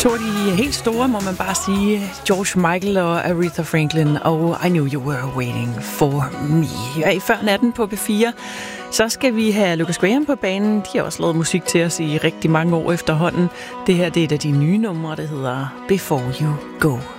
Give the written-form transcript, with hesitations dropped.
To af de helt store, må man bare sige, George Michael og Aretha Franklin og I Knew You Were Waiting For Me. Ja, før natten på P4, så skal vi have Lucas Graham på banen. De har også lavet musik til os i rigtig mange år efterhånden. Det her det er et af de nye numre, der hedder Before You Go.